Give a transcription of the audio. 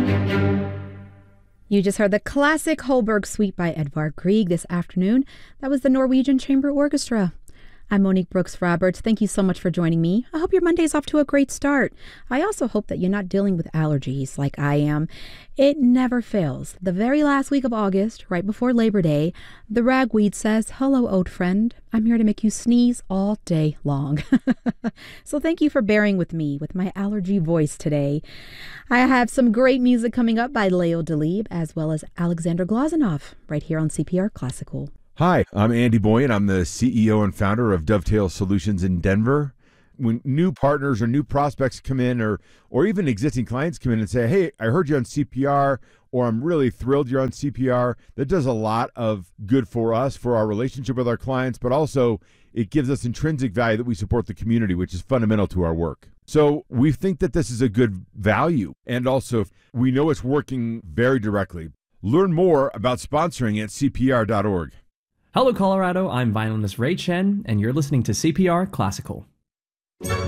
You just heard the classic Holberg Suite by Edvard Grieg this afternoon. That was the Norwegian Chamber Orchestra. I'm Monique Brooks Roberts. Thank you so much for joining me. I hope your Monday's off to a great start. I also hope that you're not dealing with allergies like I am. It never fails. The very last week of August, right before Labor Day, the ragweed says, "Hello, old friend. I'm here to make you sneeze all day long." So thank you for bearing with me with my allergy voice today. I have some great music coming up by Leo Delibes as well as Alexander Glazunov right here on CPR Classical. Hi, I'm Andy Boyan. I'm the CEO and founder of Dovetail Solutions in Denver. When new partners or new prospects come in or even existing clients come in and say, "Hey, I heard you on CPR," or "I'm really thrilled you're on CPR," that does a lot of good for us, for our relationship with our clients, but also it gives us intrinsic value that we support the community, which is fundamental to our work. So we think that this is a good value, and also we know it's working very directly. Learn more about sponsoring at cpr.org. Hello, Colorado. I'm violinist Ray Chen, and you're listening to CPR Classical.